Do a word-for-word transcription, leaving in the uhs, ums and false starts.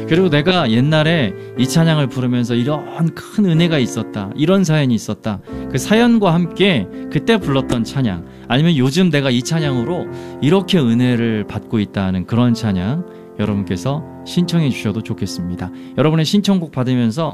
그리고 내가 옛날에 이 찬양을 부르면서 이런 큰 은혜가 있었다, 이런 사연이 있었다, 그 사연과 함께 그때 불렀던 찬양, 아니면 요즘 내가 이 찬양으로 이렇게 은혜를 받고 있다는 그런 찬양 여러분께서 신청해 주셔도 좋겠습니다. 여러분의 신청곡 받으면서